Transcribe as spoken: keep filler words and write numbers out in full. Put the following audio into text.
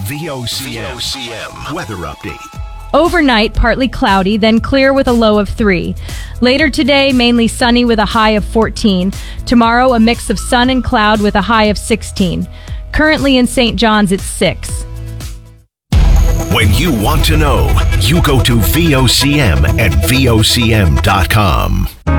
V O C M weather update. Overnight, partly cloudy, then clear with a low of three. Later today, mainly sunny with a high of fourteen. Tomorrow, a mix of sun and cloud with a high of sixteen. Currently in Saint John's, it's six. When you want to know, you go to V O C M at V O C M dot com.